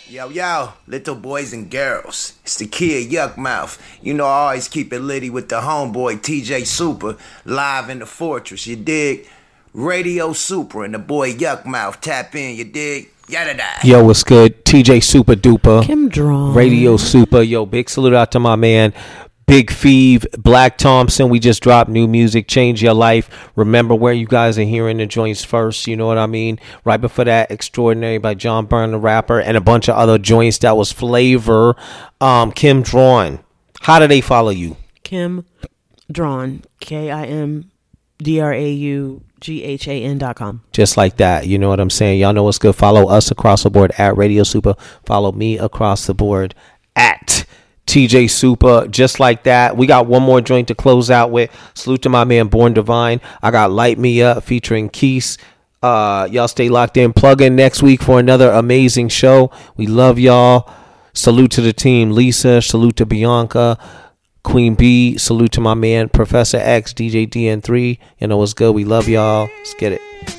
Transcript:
Yo, yo, little boys and girls. It's the kid Yuck Mouth. You know I always keep it litty with the homeboy TJ Super live in the fortress, you dig? Radio Super and the boy Yuck Mouth. Tap in, you dig? Yada da. Yo, what's good? TJ Super Duper. Kim Drawn. Radio Super. Yo, big salute out to my man Big Feeve, Black Thompson. We just dropped new music, Change Your Life. Remember where you guys are hearing the joints first, you know what I mean? Right before that, Extraordinary by John Byrne, the rapper, and a bunch of other joints that was Flavor. Kim Drawn. How do they follow you? Kim Drawn. KIMDRAUGHAN.com. Just like that, you know what I'm saying? Y'all know what's good. Follow us across the board at Radio Super. Follow me across the board at TJ Super, just like that. We got one more joint to close out with. Salute to my man Born Divine. I got Light Me Up featuring Keese. Y'all stay locked in. Plug in next week for another amazing show. We love y'all. Salute to the team, Lisa. Salute to Bianca, Queen B. Salute to my man Professor X, DJ DN3. You know what's good. We love y'all. Let's get it.